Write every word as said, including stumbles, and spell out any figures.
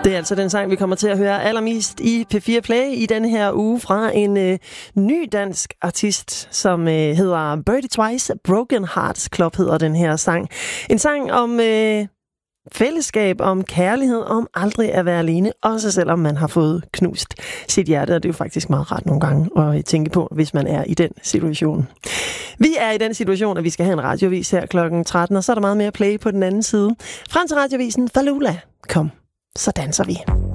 Det er altså den sang, vi kommer til at høre allermest i P fire Play i denne her uge fra en øh, ny dansk artist, som øh, hedder Birdie Twice. Broken Hearts Club hedder den her sang. En sang om øh, fællesskab, om kærlighed, om aldrig at være alene, også selvom man har fået knust sit hjerte. Og det er jo faktisk meget rart nogle gange at tænke på, hvis man er i den situation. Vi er i den situation, at vi skal have en radiovis her klokken tretten, og så er der meget mere play på den anden side. Frem til radiovisen Falula. Kom, så danser vi.